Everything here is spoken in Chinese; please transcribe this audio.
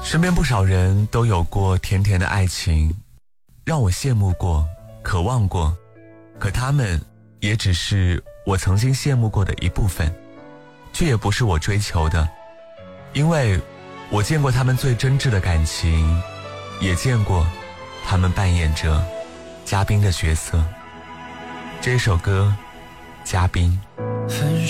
身边不少人都有过甜甜的爱情，让我羡慕过，渴望过，可他们也只是我曾经羡慕过的一部分，却也不是我追求的。因为我见过他们最真挚的感情，也见过他们扮演着嘉宾的角色。这首歌《嘉宾》。